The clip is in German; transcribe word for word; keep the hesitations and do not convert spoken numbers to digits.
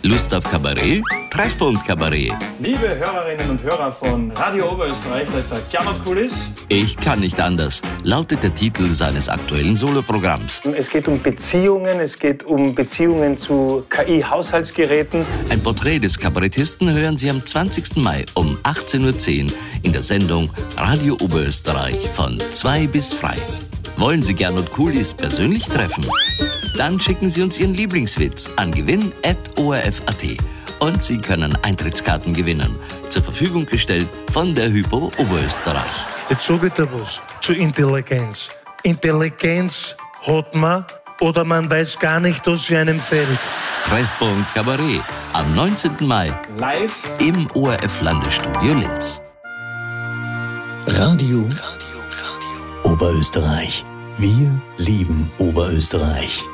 Lust auf Kabarett? Treffpunkt Kabarett. Liebe Hörerinnen und Hörer von Radio Oberösterreich, da ist der Gernot Kulis. Ich kann nicht anders, lautet der Titel seines aktuellen Soloprogramms. Es geht um Beziehungen, es geht um Beziehungen zu K I-Haushaltsgeräten. Ein Porträt des Kabarettisten hören Sie am zwanzigsten Mai um achtzehn Uhr zehn in der Sendung Radio Oberösterreich von zwei bis frei. Wollen Sie Gernot Kulis persönlich treffen? Dann schicken Sie uns Ihren Lieblingswitz an gewinn at o r f punkt a t und Sie können Eintrittskarten gewinnen. Zur Verfügung gestellt von der Hypo Oberösterreich. Jetzt sag ich dir was zur Intelligenz. Intelligenz hat man oder man weiß gar nicht, was sie einem fehlt. Treffpunkt Kabarett am neunzehnten Mai Live im O R F Landesstudio Linz. Radio Oberösterreich. Wir lieben Oberösterreich.